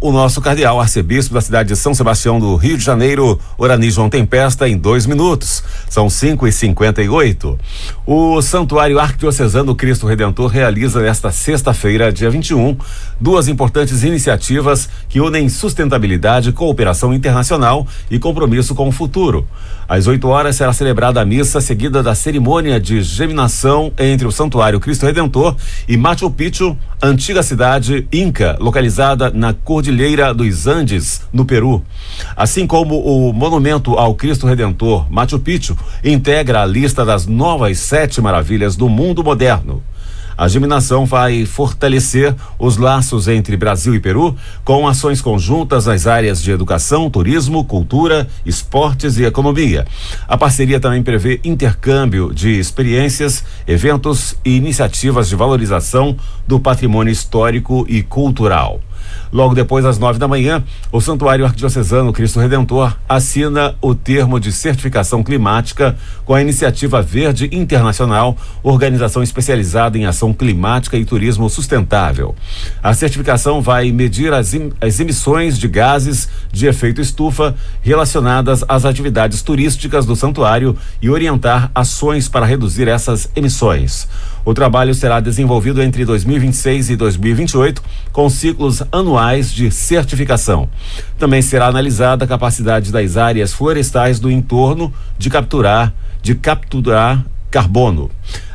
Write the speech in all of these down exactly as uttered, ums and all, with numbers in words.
o nosso cardeal arcebispo da cidade de São Sebastião do Rio de Janeiro, Orani João Tempesta, em dois minutos. São cinco e cinquenta e oito. O Santuário Arquidiocesano Cristo Redentor realiza nesta sexta-feira, dia vinte e um, duas importantes iniciativas que unem sustentabilidade, cooperação internacional e compromisso com o futuro. Às oito horas será celebrada a missa seguida da cerimônia de geminação entre o Santuário Cristo Redentor e Machu Picchu, antiga cidade inca, localizada na Cordilheira dos Andes, no Peru. Assim como o monumento ao Cristo Redentor, Machu Picchu integra a lista das novas sete maravilhas do mundo moderno. A geminação vai fortalecer os laços entre Brasil e Peru, com ações conjuntas nas áreas de educação, turismo, cultura, esportes e economia. A parceria também prevê intercâmbio de experiências, eventos e iniciativas de valorização do patrimônio histórico e cultural. Logo depois, às nove da manhã, o Santuário Arquidiocesano Cristo Redentor assina o termo de certificação climática com a Iniciativa Verde Internacional, organização especializada em ação climática e turismo sustentável. A certificação vai medir as, em, as emissões de gases de efeito estufa relacionadas às atividades turísticas do santuário e orientar ações para reduzir essas emissões. O trabalho será desenvolvido entre dois mil e vinte e seis e dois mil e vinte e oito, com ciclos anuais de certificação. Também será analisada a capacidade das áreas florestais do entorno de capturar, de capturar carbono.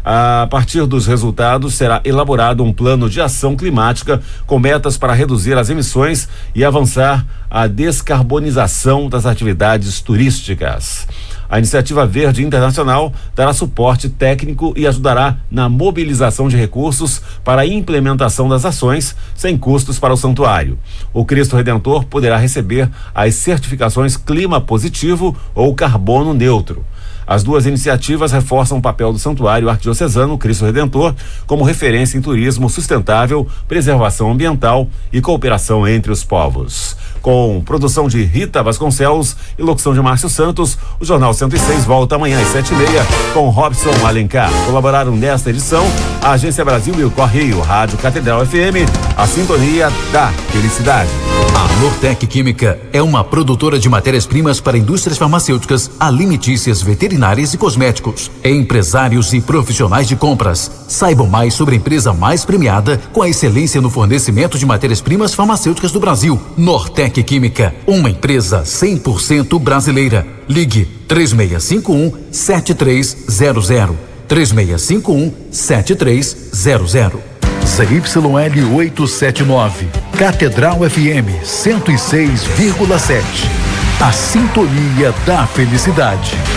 A partir dos resultados, será elaborado um plano de ação climática com metas para reduzir as emissões e avançar a descarbonização das atividades turísticas. A Iniciativa Verde Internacional dará suporte técnico e ajudará na mobilização de recursos para a implementação das ações, sem custos para o santuário. O Cristo Redentor poderá receber as certificações Clima Positivo ou Carbono Neutro. As duas iniciativas reforçam o papel do Santuário Arquidiocesano Cristo Redentor como referência em turismo sustentável, preservação ambiental e cooperação entre os povos. Com produção de Rita Vasconcelos e locução de Márcio Santos, o Jornal cento e seis volta amanhã às sete e meia com Robson Alencar. Colaboraram nesta edição a Agência Brasil e o Correio, Rádio Catedral F M, a sintonia da felicidade. A Nortec Química é uma produtora de matérias-primas para indústrias farmacêuticas, alimentícias, veterinárias e cosméticos. Empresários e profissionais de compras. Saibam mais sobre a empresa mais premiada com a excelência no fornecimento de matérias-primas farmacêuticas do Brasil. Nortec Química, uma empresa cem por cento brasileira. Ligue três seis cinco um, sete três zero zero. três seis cinco um, sete três zero zero. Z Y L oitocentos e setenta e nove, Catedral F M cento e seis vírgula sete. A sintonia da felicidade.